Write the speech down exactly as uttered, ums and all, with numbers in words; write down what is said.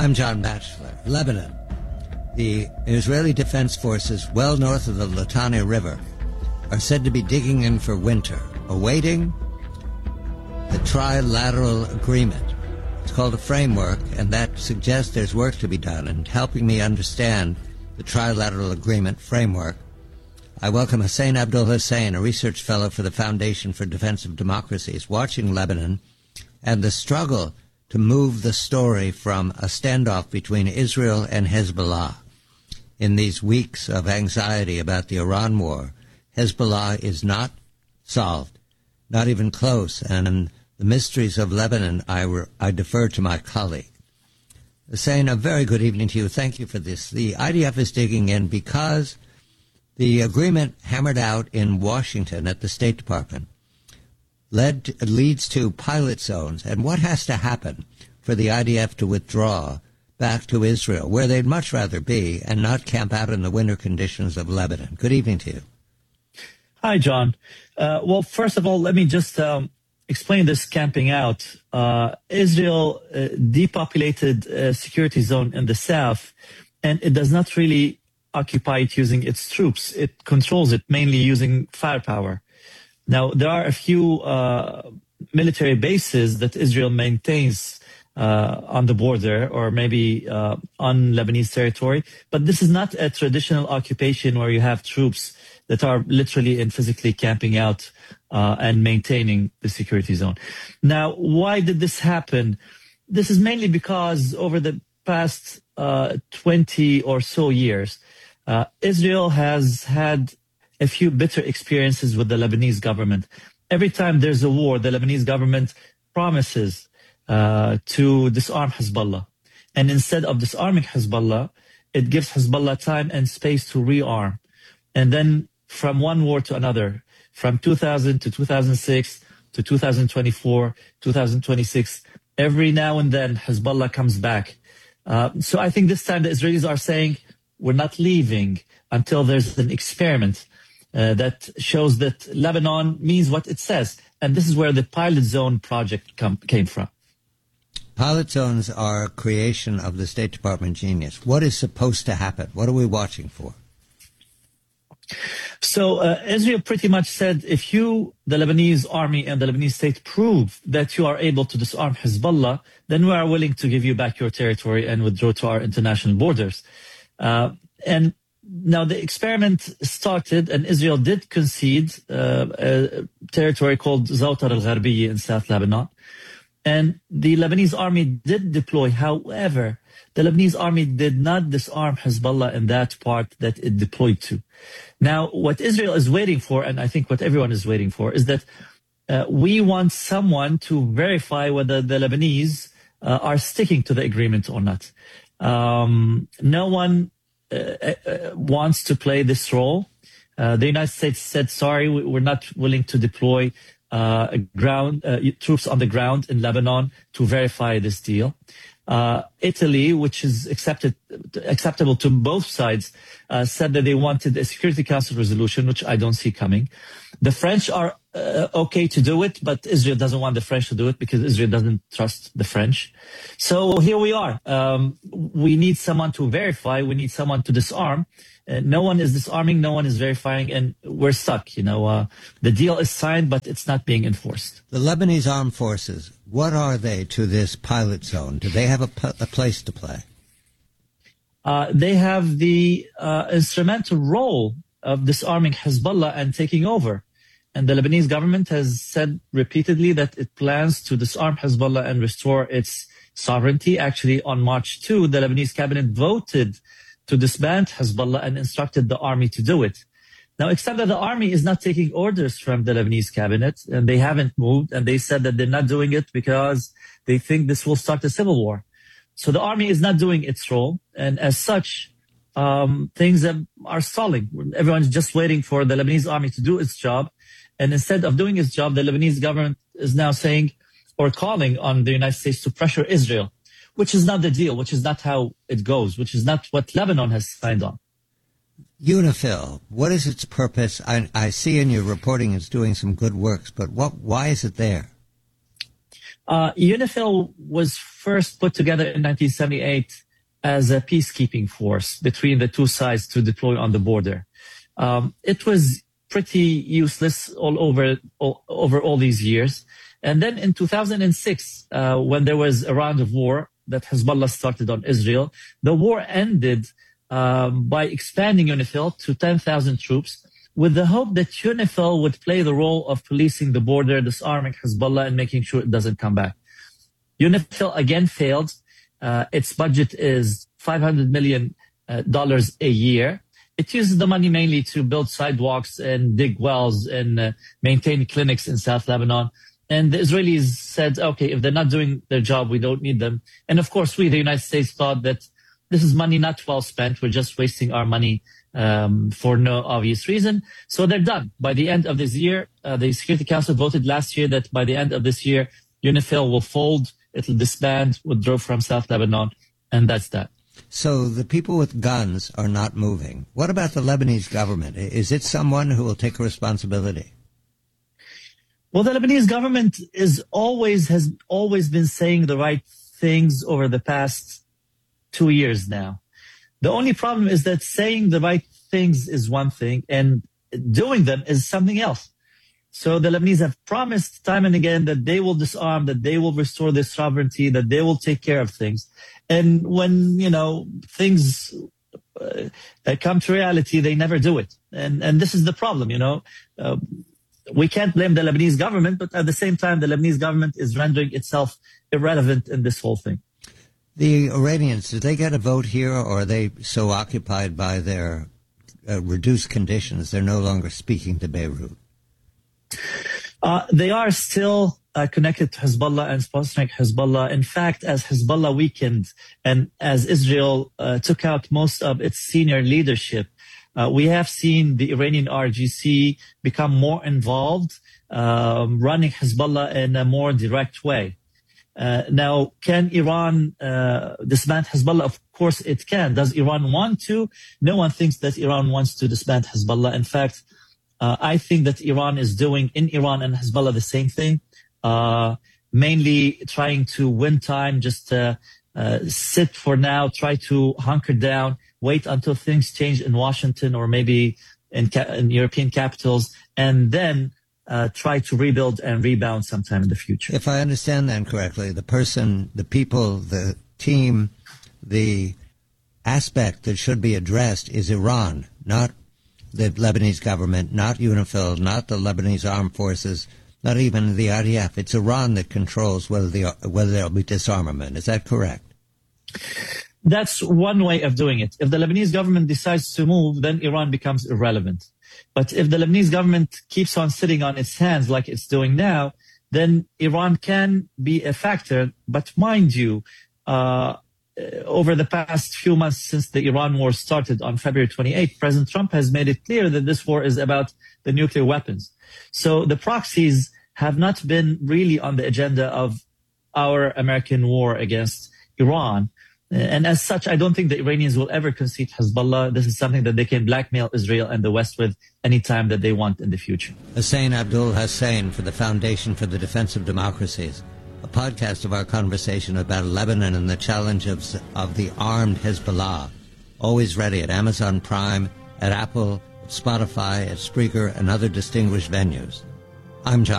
I'm John Batchelor. Lebanon. The Israeli Defense Forces, well north of the Litani River, are said to be digging in for winter, awaiting the trilateral agreement. It's called a framework, and that suggests there's work to be done. And helping me understand the trilateral agreement framework, I welcome Hussein Abdul Hussein, a research fellow for the Foundation for Defense of Democracies, watching Lebanon and the struggle to move the story from a standoff between Israel and Hezbollah. In these weeks of anxiety about the Iran war, Hezbollah is not solved, not even close, and the mysteries of Lebanon, I, re- I defer to my colleague. Hussein, a very good evening to you. Thank you for this. The I D F is digging in because the agreement hammered out in Washington at the State Department led to, leads to pilot zones. And what has to happen for the I D F to withdraw back to Israel, where they'd much rather be, and not camp out in the winter conditions of Lebanon? Good evening to you. Hi, John. Uh, well, first of all, let me just um, explain this camping out. Uh, Israel uh, depopulated a security zone in the south, and it does not really occupy it using its troops. It controls it mainly using firepower. Now, there are a few uh, military bases that Israel maintains uh, on the border or maybe uh, on Lebanese territory, but this is not a traditional occupation where you have troops that are literally and physically camping out uh, and maintaining the security zone. Now, why did this happen? This is mainly because over the past uh, twenty or so years, uh, Israel has had a few bitter experiences with the Lebanese government. Every time there's a war, the Lebanese government promises uh, to disarm Hezbollah. And instead of disarming Hezbollah, it gives Hezbollah time and space to rearm. And then from one war to another, from two thousand to two thousand six to two thousand twenty-four, two thousand twenty-six, every now and then Hezbollah comes back. Uh, so I think this time the Israelis are saying, we're not leaving until there's an experiment Uh, that shows that Lebanon means what it says. And this is where the pilot zone project come, came from. Pilot zones are a creation of the State Department genius. What is supposed to happen? What are we watching for? So uh, Israel pretty much said, if you, the Lebanese army and the Lebanese state, prove that you are able to disarm Hezbollah, then we are willing to give you back your territory and withdraw to our international borders. Uh, and Now, the experiment started, and Israel did concede uh, a territory called Zawtar al-Gharbiyya in South Lebanon. And the Lebanese army did deploy. However, the Lebanese army did not disarm Hezbollah in that part that it deployed to. Now, what Israel is waiting for, and I think what everyone is waiting for, is that uh, we want someone to verify whether the Lebanese uh, are sticking to the agreement or not. Um, no one Uh, uh, wants to play this role. Uh, the United States said, sorry, we, we're not willing to deploy uh, ground uh, troops on the ground in Lebanon to verify this deal. Uh, Italy, which is accepted, acceptable to both sides, uh, said that they wanted a Security Council resolution, which I don't see coming. The French are uh, okay to do it, but Israel doesn't want the French to do it because Israel doesn't trust the French. So here we are. Um, we need someone to verify. We need someone to disarm. Uh, no one is disarming. No one is verifying, and we're stuck. You know, uh, the deal is signed, but it's not being enforced. The Lebanese armed forces, what are they to this pilot zone? Do they have a, p- a place to play? Uh, they have the uh, instrumental role of disarming Hezbollah and taking over. And the Lebanese government has said repeatedly that it plans to disarm Hezbollah and restore its sovereignty. Actually, on March second, the Lebanese cabinet voted to disband Hezbollah and instructed the army to do it. Now, except that the army is not taking orders from the Lebanese cabinet, and they haven't moved, and they said that they're not doing it because they think this will start a civil war. So the army is not doing its role, and as such, um, things are stalling. Everyone's just waiting for the Lebanese army to do its job. And instead of doing its job, the Lebanese government is now saying or calling on the United States to pressure Israel, which is not the deal, which is not how it goes, which is not what Lebanon has signed on. UNIFIL, what is its purpose? I, I see in your reporting it's doing some good works, but what? Why is it there? Uh, UNIFIL was first put together in nineteen seventy-eight as a peacekeeping force between the two sides to deploy on the border. Um, it was pretty useless all over all, over all these years. And then in two thousand six, uh, when there was a round of war that Hezbollah started on Israel, the war ended um, by expanding UNIFIL to ten thousand troops, with the hope that UNIFIL would play the role of policing the border, disarming Hezbollah, and making sure it doesn't come back. UNIFIL again failed. Uh, its budget is five hundred million dollars uh, a year. It uses the money mainly to build sidewalks and dig wells and uh, maintain clinics in South Lebanon. And the Israelis said, okay, if they're not doing their job, we don't need them. And of course, we, the United States, thought that this is money not well spent. We're just wasting our money um, for no obvious reason. So they're done. By the end of this year, uh, the Security Council voted last year that by the end of this year, UNIFIL will fold, it'll disband, withdraw from South Lebanon, and that's that. So the people with guns are not moving. What about the Lebanese government? Is it someone who will take responsibility? Well, the Lebanese government is always has always been saying the right things over the past two years now. The only problem is that saying the right things is one thing and doing them is something else. So the Lebanese have promised time and again that they will disarm, that they will restore their sovereignty, that they will take care of things. And when, you know, things uh, come to reality, they never do it. And and this is the problem, you know. Uh, we can't blame the Lebanese government, but at the same time, the Lebanese government is rendering itself irrelevant in this whole thing. The Iranians, did they get a vote here, or are they so occupied by their uh, reduced conditions they're no longer speaking to Beirut? Uh, they are still uh, connected to Hezbollah and sponsoring Hezbollah. In fact, as Hezbollah weakened and as Israel uh, took out most of its senior leadership, uh, we have seen the Iranian R G C become more involved, um, running Hezbollah in a more direct way. Uh, now, can Iran uh, disband Hezbollah? Of course it can. Does Iran want to? No one thinks that Iran wants to disband Hezbollah. In fact, uh, I think that Iran is doing in Iran and Hezbollah the same thing, uh, mainly trying to win time, just uh, uh, sit for now, try to hunker down, wait until things change in Washington or maybe in, ca- in European capitals, and then Uh, try to rebuild and rebound sometime in the future. If I understand that correctly, the person, the people, the team, the aspect that should be addressed is Iran, not the Lebanese government, not UNIFIL, not the Lebanese armed forces, not even the I D F. It's Iran that controls whether, the, whether there will be disarmament. Is that correct? That's one way of doing it. If the Lebanese government decides to move, then Iran becomes irrelevant. But if the Lebanese government keeps on sitting on its hands like it's doing now, then Iran can be a factor. But mind you, uh, over the past few months since the Iran war started on February twenty-eighth, President Trump has made it clear that this war is about the nuclear weapons. So the proxies have not been really on the agenda of our American war against Iran. And as such, I don't think the Iranians will ever concede Hezbollah. This is something that they can blackmail Israel and the West with anytime that they want in the future. Hussein Abdul Hussein for the Foundation for the Defense of Democracies, a podcast of our conversation about Lebanon and the challenge of, of the armed Hezbollah. Always ready at Amazon Prime, at Apple, at Spotify, at Spreaker, and other distinguished venues. I'm John